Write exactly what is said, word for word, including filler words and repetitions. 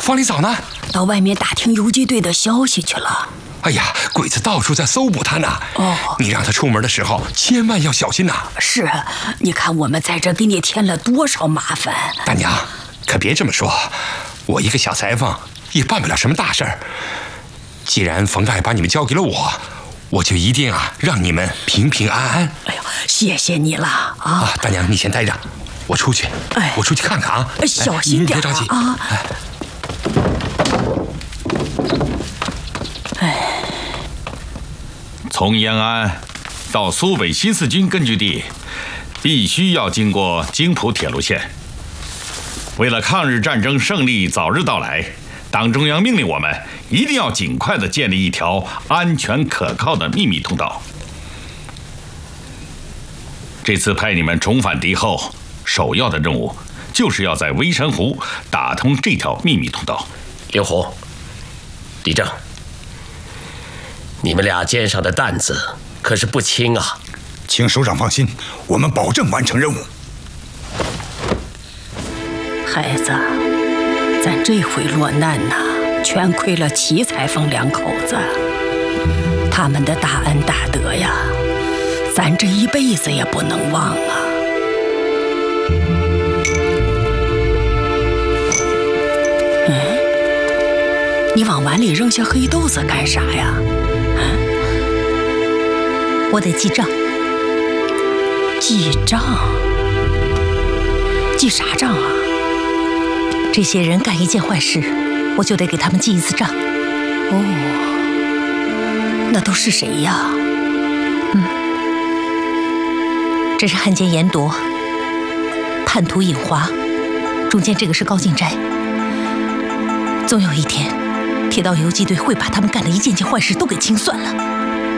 方林嫂呢？ 到外面打听游击队的消息去了。 哎呀，鬼子到处在搜捕他呢。 哦， 你让他出门的时候千万要小心呐。 是，你看我们在这给你添了多少麻烦。 大娘，可别这么说，我一个小裁缝也办不了什么大事儿。既然冯大爷把你们交给了我，我就一定啊让你们平平安安。 哎呦，谢谢你了啊！ 啊，大娘你先待着，我出去， 哎， 我出去看看啊， 小心点别着急啊！哎， 从延安到苏北新四军根据地，必须要经过京浦铁路线。为了抗日战争胜利早日到来，党中央命令我们一定要尽快地建立一条安全可靠的秘密通道。这次派你们重返敌后，首要的任务就是要在微山湖打通这条秘密通道。 刘洪、李正，你们俩肩上的担子可是不轻啊！ 请首长放心，我们保证完成任务。 孩子，咱这回落难呐，全亏了齐裁缝两口子，他们的大恩大德呀，咱这一辈子也不能忘啊！嗯，你往碗里扔下黑豆子干啥呀？啊？ 我得记账。 记账？记啥账啊？ 这些人干一件坏事，我就得给他们记一次账。 哦，那都是谁呀？ 嗯，这是汉奸严铎，叛徒尹华，中间这个是高进斋。总有一天，铁道游击队会把他们干的一件件坏事都给清算了。